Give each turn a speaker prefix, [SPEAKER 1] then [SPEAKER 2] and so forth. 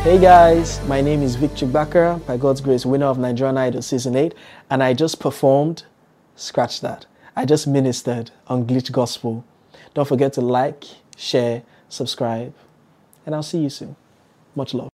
[SPEAKER 1] Hey guys, my name is Victor Bakara, by God's grace, winner of Nigerian Idol Season 8, and I just performed, scratch that, I just ministered on Glitch Gospel. Don't forget to like, share, subscribe, and I'll see you soon. Much love.